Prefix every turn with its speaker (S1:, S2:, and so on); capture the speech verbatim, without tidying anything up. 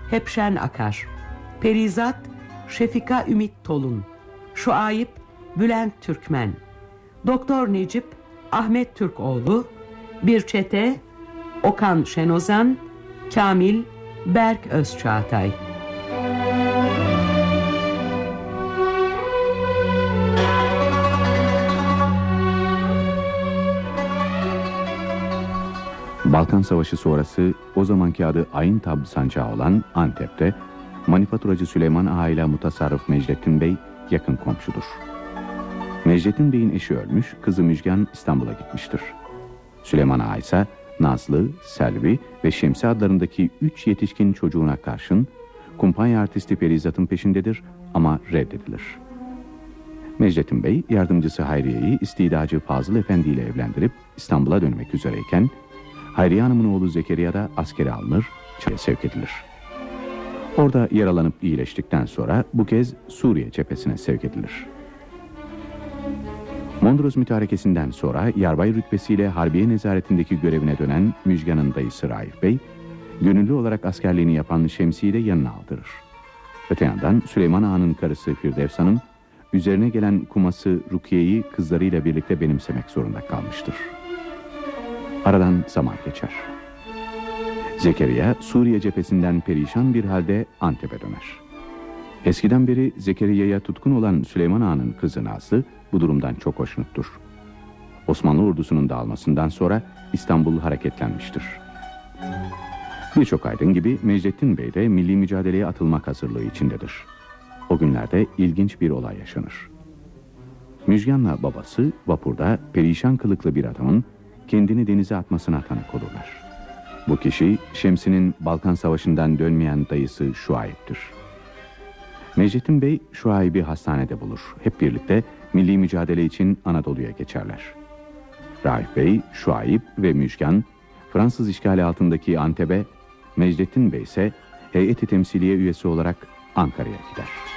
S1: Hepşen Akar, Perizat Şefika Ümit Tolun, Şuayb Bülent Türkmen, Doktor Necip Ahmet Türkoğlu, Bir Çete Okan Şenozan, Kamil Berk Özçağatay.
S2: Balkan Savaşı sonrası o zamanki adı Ayıntab sancağı olan Antep'te manifaturacı Süleyman Ağa ile mutasarrıf Mecdettin Bey yakın komşudur. Mecdettin Bey'in eşi ölmüş, kızı Müjgan İstanbul'a gitmiştir. Süleyman Ağa ise Nazlı, Selvi ve Şemsi adlarındaki üç yetişkin çocuğuna karşın kumpanya artisti Perizat'ın peşindedir ama reddedilir. Mecdettin Bey yardımcısı Hayriye'yi istidacı Fazıl Efendi ile evlendirip İstanbul'a dönmek üzereyken Hayriye Hanım'ın oğlu Zekeriya da askere alınır, Çay'a sevk edilir. Orada yaralanıp iyileştikten sonra bu kez Suriye cephesine sevk edilir. Mondros mütarekesinden sonra yarbay rütbesiyle Harbiye nezaretindeki görevine dönen Müjgan'ın dayısı Raif Bey, gönüllü olarak askerliğini yapan Şemsi'yi de yanına aldırır. Öte yandan Süleyman Ağa'nın karısı Firdevs Hanım, üzerine gelen kuması Rukiye'yi kızlarıyla birlikte benimsemek zorunda kalmıştır. Aradan zaman geçer. Zekeriya Suriye cephesinden perişan bir halde Antep'e döner. Eskiden beri Zekeriya'ya tutkun olan Süleyman Ağa'nın kızı Nazlı bu durumdan çok hoşnuttur. Osmanlı ordusunun dağılmasından sonra İstanbul hareketlenmiştir. Birçok aydın gibi Mecdettin Bey de milli mücadeleye atılmak hazırlığı içindedir. O günlerde ilginç bir olay yaşanır. Müjgan'la babası vapurda perişan kılıklı bir adamın kendini denize atmasına tanık olurlar. Bu kişi Şemsi'nin Balkan Savaşı'ndan dönmeyen dayısı Şuayb'tir. Mecdettin Bey Şuayb'i hastanede bulur. Hep birlikte milli mücadele için Anadolu'ya geçerler. Raif Bey, Şuayb ve Müjgan Fransız işgali altındaki Antep'e, Mecdettin Bey ise heyeti temsiliye üyesi olarak Ankara'ya gider.